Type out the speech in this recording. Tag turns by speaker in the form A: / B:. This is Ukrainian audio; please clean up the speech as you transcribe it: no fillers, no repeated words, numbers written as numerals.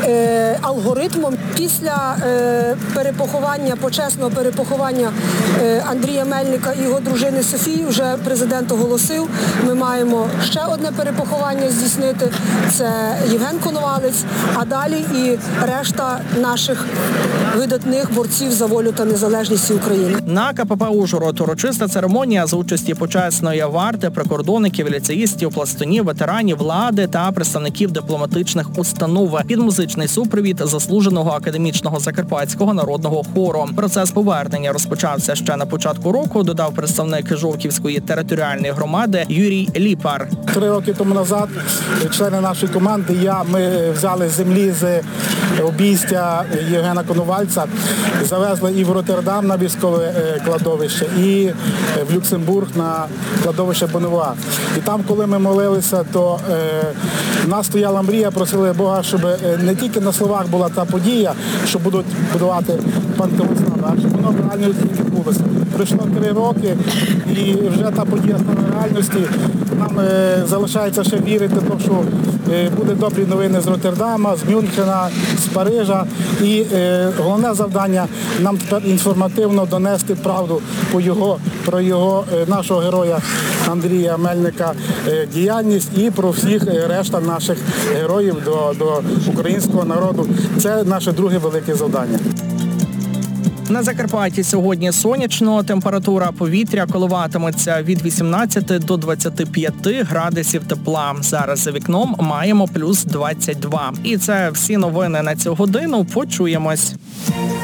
A: алгоритмом. Після почесного перепоховання Андрія Мельника і його дружини Софії вже президент оголосив, ми маємо ще одне перепоховання здійснити. Це Євген Коновалець, а далі і решта наших видатних борців за волю та незалежність України.
B: На КПП «Ужгород» урочиста церемонія за участі почесної варти, прикордонників, ліцеїстів, пластунів, ветеранів влади та представників дипломатичних установ. Під музичний супровід заслуженого академічного закарпатського народного хору. Процес повернення розпочався ще на початку року, додав представник Жовківської територіальної громади Юрій Ліпар.
C: 3 роки тому назад члени нашої команди, ми взяли з землі з обійстя Євгена Коновальця, завезли і в Роттердам на військове кладовище, і в Люксембург на кладовище Бонневуа. І там, коли ми молилися, то в нас стояла мрія, просили Бога, щоб не тільки на словах була та подія, що будуть будувати пантеон слави, а щоб воно реально відбулося. Пройшло 3 роки, і вже та подія стала реальності. Нам залишається ще вірити, що буде добрі новини з Роттердама, з Мюнхена, з Парижа. І головне завдання – нам тепер інформативно донести правду про нашого героя Андрія Мельника діяльність і про всіх решта наших героїв до українського народу. Це наше друге велике завдання.
B: На Закарпатті сьогодні сонячно, температура повітря коливатиметься від 18 до 25 градусів тепла. Зараз за вікном маємо плюс 22. І це всі новини на цю годину. Почуємось.